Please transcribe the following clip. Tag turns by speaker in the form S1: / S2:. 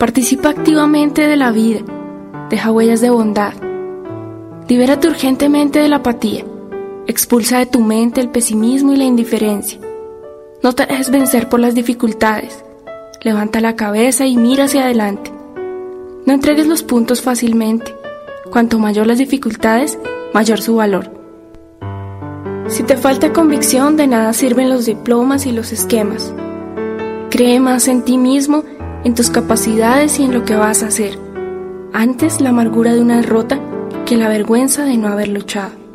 S1: Participa activamente de la vida, deja huellas de bondad. Libérate urgentemente de la apatía, expulsa de tu mente el pesimismo y la indiferencia. No te dejes vencer por las dificultades, levanta la cabeza y mira hacia adelante. No entregues los puntos fácilmente, cuanto mayor las dificultades, mayor su valor. Si te falta convicción, de nada sirven los diplomas y los esquemas. Cree más en ti mismo, en tus capacidades y en lo que vas a hacer. Antes la amargura de una derrota que la vergüenza de no haber luchado.